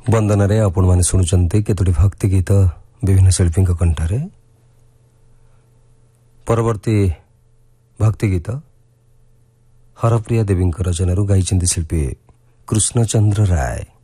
ବନ୍ଦନାରେ ଆପଣମାନେ ଶୁଣୁଛନ୍ତି କେତୋଟି ଭକ୍ତି ଗୀତ ବିଭିନ୍ନ ଶିଳ୍ପୀଙ୍କ କଣ୍ଠରେ। ପରବର୍ତ୍ତୀ ଭକ୍ତି ଗୀତ ହରପ୍ରିୟା ଦେବୀଙ୍କ ରଚନାରୁ ଗାଇଛନ୍ତି ଶିଳ୍ପୀ କୃଷ୍ଣଚନ୍ଦ୍ର ରାୟ।